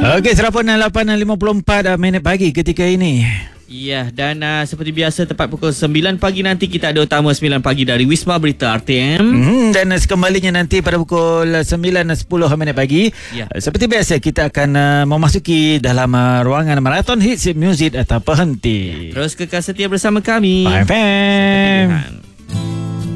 Okey, Serapun 8.54 minit pagi ketika ini. Ya, dan seperti biasa tepat pukul 9 pagi nanti kita ada utama 9 pagi dari Wisma Berita RTM. Dan sekembalinya nanti pada pukul 9.10 minit pagi. Ya. Seperti biasa kita akan memasuki dalam ruangan Marathon Hits Music Atau Penghenti. Terus kekal setia bersama kami. Faham.